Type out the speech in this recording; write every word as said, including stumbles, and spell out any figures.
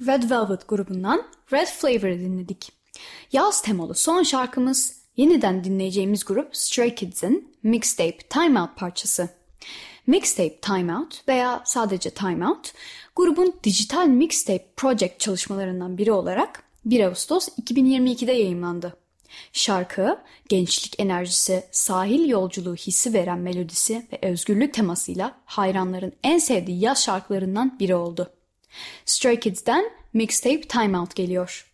Red Velvet grubundan Red Flavor'ı dinledik. Yaz temalı son şarkımız yeniden dinleyeceğimiz grup Stray Kids'in Mixtape Time Out parçası. Mixtape Time Out veya sadece Time Out, grubun dijital mixtape project çalışmalarından biri olarak bir Ağustos iki bin yirmi ikide yayımlandı. Şarkı, gençlik enerjisi, sahil yolculuğu hissi veren melodisi ve özgürlük temasıyla hayranların en sevdiği yaz şarkılarından biri oldu. Stray Kids'ten Mixtape Time Out geliyor.